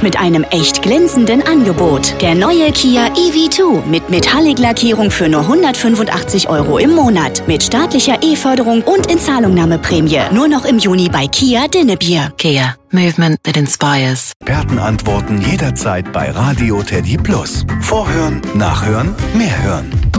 und mit einem echt glänzenden Angebot. Der neue Kia EV2 mit Metallic-Lackierung für nur 185 € im Monat. Mit staatlicher E-Förderung und Inzahlungnahmeprämie. Nur noch im Juni bei Kia Dinnebier. Kia. Movement that inspires. Expertenantworten jederzeit bei Radio Teddy Plus. Vorhören, nachhören, mehr hören.